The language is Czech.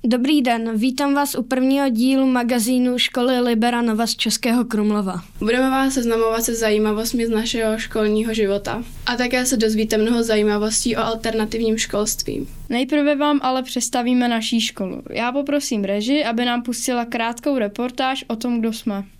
Dobrý den, vítám vás u prvního dílu magazínu Školy Libera Nova z Českého Krumlova. Budeme vás seznamovat se zajímavostmi z našeho školního života a také se dozvíte mnoho zajímavostí o alternativním školství. Nejprve vám ale představíme naší školu. Já poprosím režii, aby nám pustila krátkou reportáž o tom, kdo jsme.